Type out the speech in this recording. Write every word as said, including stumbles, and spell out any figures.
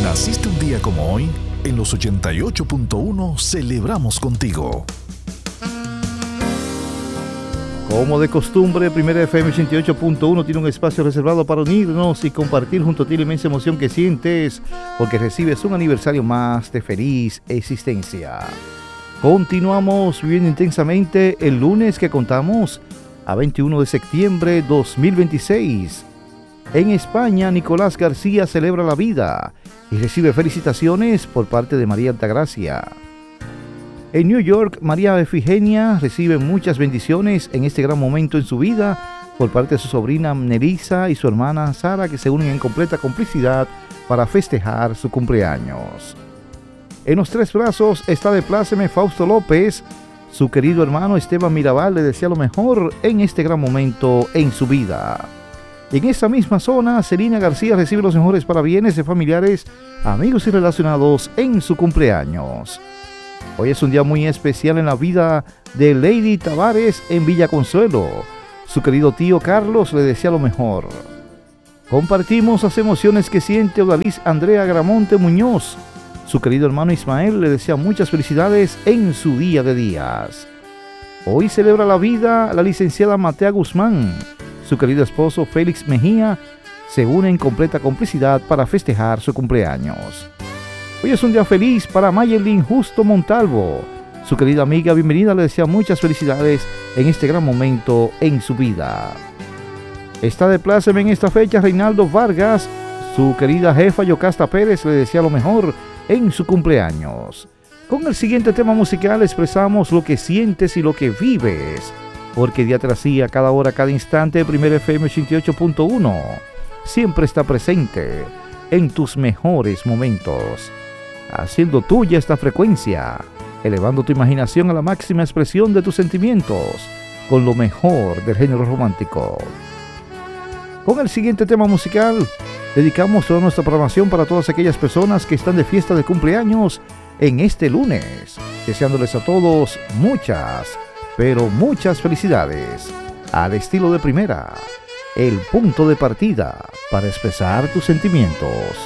Naciste un día como hoy, en los ochenta y ocho punto uno celebramos contigo. Como de costumbre, Primera F M ochenta y ocho punto uno tiene un espacio reservado para unirnos y compartir junto a ti la inmensa emoción que sientes porque recibes un aniversario más de feliz existencia. Continuamos viviendo intensamente el lunes que contamos a veintiuno de septiembre de dos mil veintiséis. En España, Nicolás García celebra la vida y recibe felicitaciones por parte de María Altagracia. En New York, María Efigenia recibe muchas bendiciones en este gran momento en su vida por parte de su sobrina Nelisa y su hermana Sara, que se unen en completa complicidad para festejar su cumpleaños. En los Tres Brazos está de pláceme Fausto López. Su querido hermano Esteban Mirabal le desea lo mejor en este gran momento en su vida. En esta misma zona, Celina García recibe los mejores parabienes de familiares, amigos y relacionados en su cumpleaños. Hoy es un día muy especial en la vida de Lady Tavares en Villa Consuelo. Su querido tío Carlos le desea lo mejor. Compartimos las emociones que siente Odalís Andrea Gramonte Muñoz. Su querido hermano Ismael le desea muchas felicidades en su día de días. Hoy celebra la vida la licenciada Matea Guzmán. Su querido esposo Félix Mejía se une en completa complicidad para festejar su cumpleaños. Hoy es un día feliz para Mayelin Justo Montalvo. Su querida amiga Bienvenida le desea muchas felicidades en este gran momento en su vida. Está de pláceme en esta fecha Reinaldo Vargas. Su querida jefa Yocasta Pérez le desea lo mejor en su cumpleaños. Con el siguiente tema musical expresamos lo que sientes y lo que vives, porque día tras día, cada hora, cada instante, Primera F M ochenta y ocho punto uno siempre está presente en tus mejores momentos, haciendo tuya esta frecuencia, elevando tu imaginación a la máxima expresión de tus sentimientos, con lo mejor del género romántico. Con el siguiente tema musical, dedicamos toda nuestra programación para todas aquellas personas que están de fiesta de cumpleaños en este lunes, deseándoles a todos muchas, pero muchas felicidades, al estilo de Primera, el punto de partida para expresar tus sentimientos.